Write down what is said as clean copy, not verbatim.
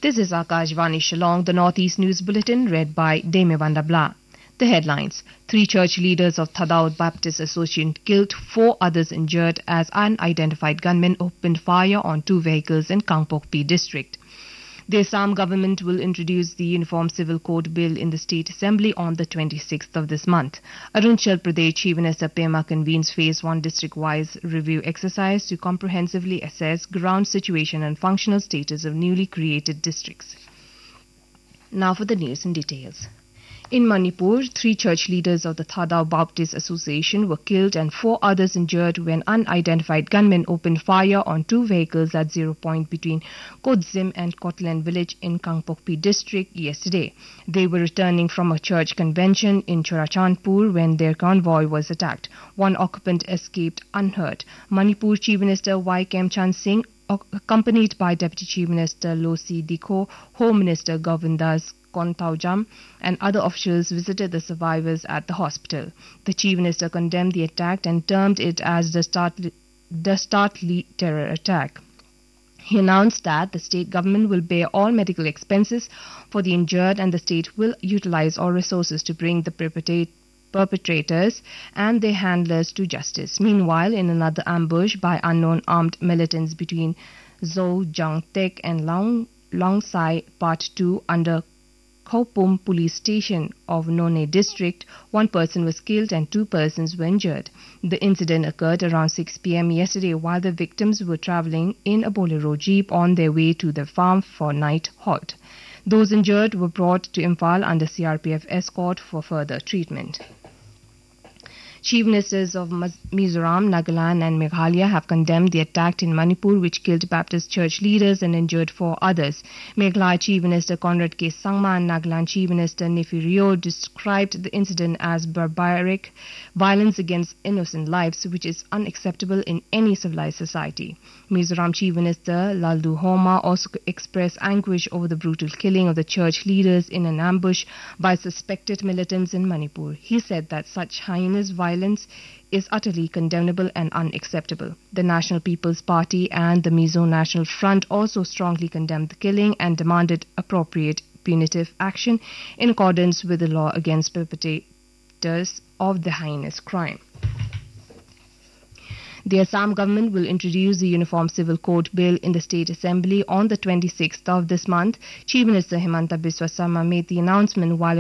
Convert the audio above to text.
This is Akashvani Shillong, the Northeast News Bulletin read by Demevanda Bla. The headlines: 3 church leaders of Thadaud Baptist Association killed, 4 others injured as unidentified gunmen opened fire on 2 vehicles in Kangpokpi district. The Assam government will introduce the Uniform Civil Code Bill in the State Assembly on the 26th of this month. Arunachal Pradesh Chief Minister Pema convenes Phase 1 district-wise review exercise to comprehensively assess ground situation and functional status of newly created districts. Now for the news in details. In Manipur, 3 church leaders of the Thadaud Baptist Association were killed and 4 others injured when unidentified gunmen opened fire on 2 vehicles at 0 point between Kodzim and Kotlen village in Kangpokpi district yesterday. They were returning from a church convention in Churachandpur when their convoy was attacked. 1 occupant escaped unhurt. Manipur Chief Minister Y. Khemchand Singh, accompanied by Deputy Chief Minister Losi Dikho, Home Minister Govindas Kontaujam and other officials visited the survivors at the hospital. The Chief Minister condemned the attack and termed it as the startly terror attack. He announced that the state government will bear all medical expenses for the injured and the state will utilize all resources to bring the perpetrators and their handlers to justice. Meanwhile, in another ambush by unknown armed militants between Zhou Jangtek and Longsai Part 2 under Khopum police station of None district, 1 person was killed and 2 persons were injured. The incident occurred around 6 p.m. yesterday while the victims were travelling in a Bolero jeep on their way to their farm for night halt. Those injured were brought to Imphal under CRPF escort for further treatment. Chief Ministers of Mizoram, Nagaland and Meghalaya have condemned the attack in Manipur which killed Baptist church leaders and injured 4 others. Meghalaya Chief Minister Conrad K. Sangma and Nagaland Chief Minister Nefi Rio described the incident as barbaric violence against innocent lives which is unacceptable in any civilized society. Mizoram Chief Minister Laldu Homa also expressed anguish over the brutal killing of the church leaders in an ambush by suspected militants in Manipur. He said that such heinous violence is utterly condemnable and unacceptable. The National People's Party and the Mizo National Front also strongly condemned the killing and demanded appropriate punitive action in accordance with the law against perpetrators of the heinous crime. The Assam government will introduce the Uniform Civil Code Bill in the State Assembly on the 26th of this month. Chief Minister Himanta Biswa Sarma made the announcement while